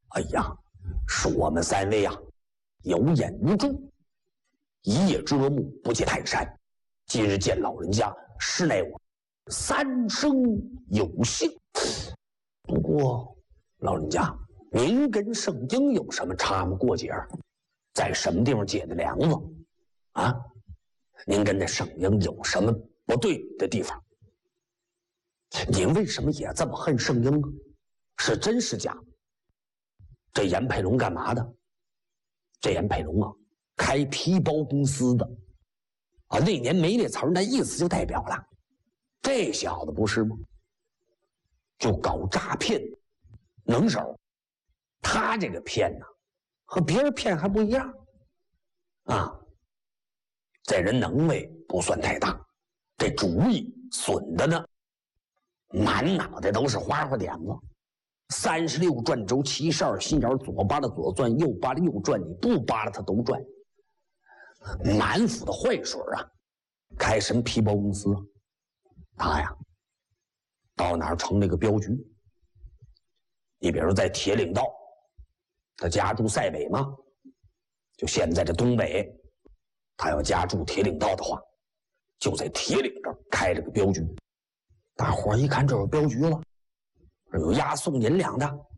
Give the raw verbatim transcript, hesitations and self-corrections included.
哎呀，是我们三位啊，有眼无珠，一叶遮目，不解泰山。今日见老人家，实乃我三生有幸。不过，老人家，您跟圣婴有什么差么过节？在什么地方结的梁子？啊，您跟那圣婴有什么不对的地方？您为什么也这么恨圣婴啊？是真是假？这严佩龙干嘛的？这严佩龙啊，开皮包公司的啊。那年没那词儿，那意思就代表了，这小子不是吗？就搞诈骗，能手。他这个骗呢，和别人骗还不一样啊。这人能为不算太大，这主意损的呢，满脑袋都是花花点子。三十六转轴，七十二心眼，左扒拉左转，右扒拉右转，你不扒拉他都转。满腹的坏水啊！开什么皮包公司？他呀，到哪儿成那个镖局？你比如在铁岭道，他家住塞北吗？就现在这东北，他要家住铁岭道的话，就在铁岭这儿开了个镖局。大伙儿一看，这有镖局了。有押送银两的，